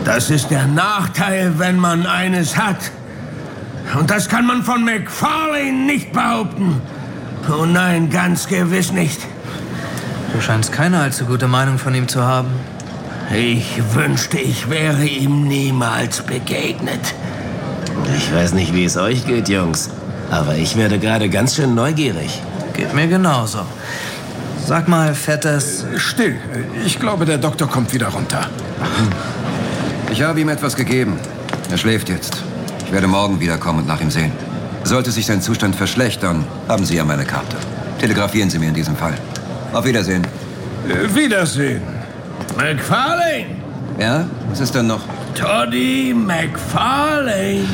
Das ist der Nachteil, wenn man eines hat. Und das kann man von McFarlane nicht behaupten. Oh nein, ganz gewiss nicht. Du scheinst keine allzu gute Meinung von ihm zu haben. Ich wünschte, ich wäre ihm niemals begegnet. Ich weiß nicht, wie es euch geht, Jungs. Aber ich werde gerade ganz schön neugierig. Geht mir genauso. Sag mal, Fettes... Still. Ich glaube, der Doktor kommt wieder runter. Ich habe ihm etwas gegeben. Er schläft jetzt. Ich werde morgen wiederkommen und nach ihm sehen. Sollte sich sein Zustand verschlechtern, haben Sie ja meine Karte. Telegrafieren Sie mir in diesem Fall. Auf Wiedersehen. Wiedersehen. McFarlane! Ja? Was ist denn noch? Toddy McFarlane.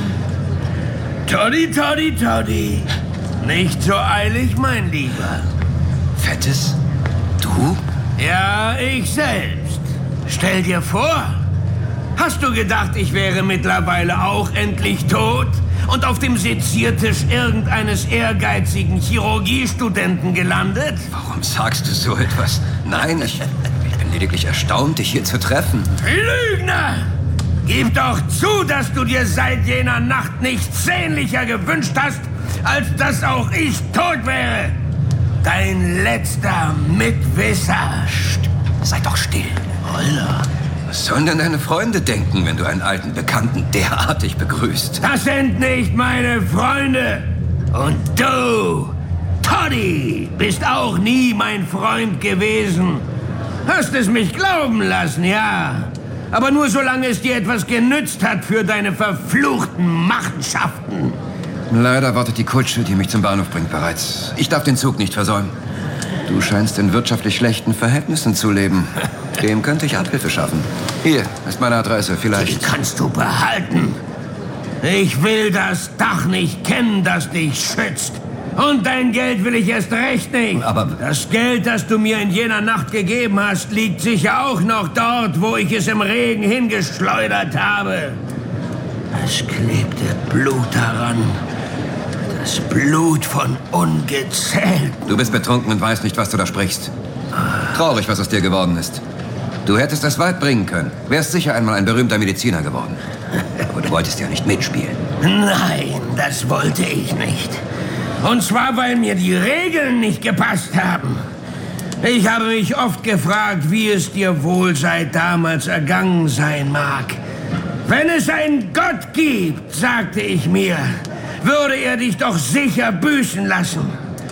Toddy, Toddy, Toddy. Nicht so eilig, mein Lieber. Fettes? Du? Ja, ich selbst. Stell dir vor, hast du gedacht, ich wäre mittlerweile auch endlich tot und auf dem Seziertisch irgendeines ehrgeizigen Chirurgiestudenten gelandet? Warum sagst du so etwas? Nein, ich bin lediglich erstaunt, dich hier zu treffen. Lügner! Gib doch zu, dass du dir seit jener Nacht nichts sehnlicher gewünscht hast, als dass auch ich tot wäre. Dein letzter Mitwisser. Psst, sei doch still. Holla. Was sollen denn deine Freunde denken, wenn du einen alten Bekannten derartig begrüßt? Das sind nicht meine Freunde. Und du, Toddy, bist auch nie mein Freund gewesen. Hast es mich glauben lassen, ja. Aber nur solange es dir etwas genützt hat für deine verfluchten Machenschaften. Leider wartet die Kutsche, die mich zum Bahnhof bringt, bereits. Ich darf den Zug nicht versäumen. Du scheinst in wirtschaftlich schlechten Verhältnissen zu leben. Dem könnte ich Abhilfe schaffen. Hier ist meine Adresse, Die vielleicht. kannst du behalten. Ich will das Dach nicht kennen, das dich schützt. Und dein Geld will ich erst recht nicht. Aber- das Geld, das du mir in jener Nacht gegeben hast, liegt sicher auch noch dort, wo ich es im Regen hingeschleudert habe. Es klebte Blut daran. Das Blut von Ungezählten. Du bist betrunken und weißt nicht, was du da sprichst. Traurig, was aus dir geworden ist. Du hättest es weit bringen können. Wärst sicher einmal ein berühmter Mediziner geworden. Aber du wolltest ja nicht mitspielen. Nein, das wollte ich nicht. Und zwar, weil mir die Regeln nicht gepasst haben. Ich habe mich oft gefragt, wie es dir wohl seit damals ergangen sein mag. Wenn es einen Gott gibt, sagte ich mir, würde er dich doch sicher büßen lassen.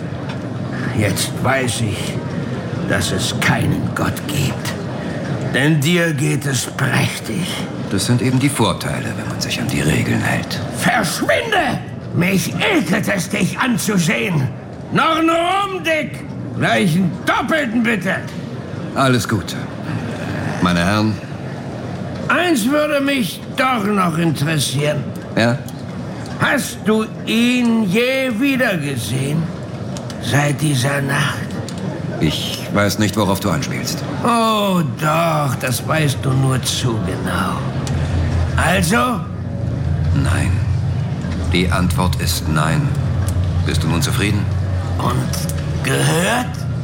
Jetzt weiß ich, dass es keinen Gott gibt. Denn dir geht es prächtig. Das sind eben die Vorteile, wenn man sich an die Regeln hält. Verschwinde! Mich ekelt es, dich anzusehen. Noch einen Rum, Dick. Gleich einen Doppelten, bitte. Alles Gute. Meine Herren. Eins würde mich doch noch interessieren. Ja? Hast du ihn je wiedergesehen? Seit dieser Nacht? Ich weiß nicht, worauf du anspielst. Oh doch, das weißt du nur zu genau. Also? Nein. Die Antwort ist nein. Bist du nun zufrieden? Und gehört?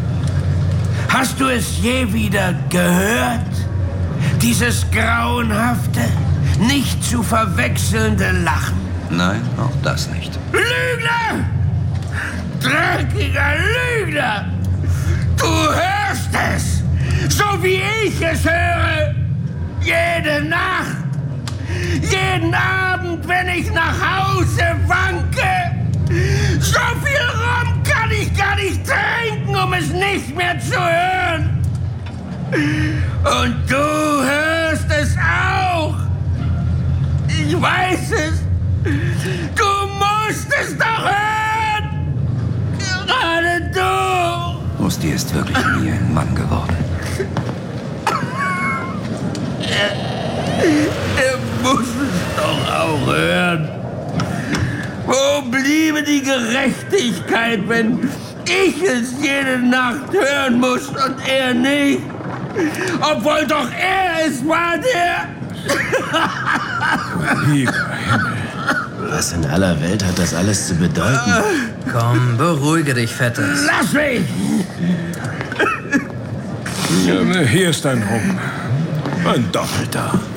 Hast du es je wieder gehört? Dieses grauenhafte, nicht zu verwechselnde Lachen. Nein, auch das nicht. Lügner! Dreckiger Lügner! Du hörst es! So wie ich es höre! Jede Nacht! Jeden Abend, wenn ich nach Hause wanke! So viel Rum kann ich gar nicht trinken, um es nicht mehr zu hören! Und du hörst es auch! Ich weiß es! Du musst es doch hören! Gerade du! Musti ist wirklich nie ein Mann geworden. Er muss es doch auch hören. Wo bliebe die Gerechtigkeit, wenn ich es jede Nacht hören muss und er nicht? Obwohl doch er es war, der... Lieber Himmel. Was in aller Welt hat das alles zu bedeuten? Komm, beruhige dich, Fettes. Lass mich! Ja, hier ist ein Rum. Ein Doppelter.